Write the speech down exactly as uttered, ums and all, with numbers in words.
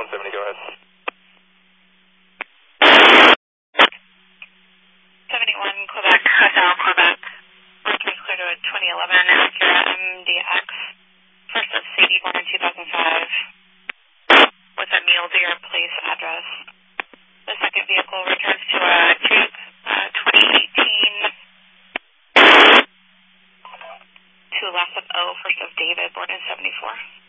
seventy, go ahead. seventy-one Quebec, Hotel Quebec. Rotor's clear to a twenty eleven Acura M D X. First of Sadie, born in two thousand five. With a Mule Deer Place address. The second vehicle returns to a Duke uh, twenty eighteen. To last of O, first of David, born in seventy-four.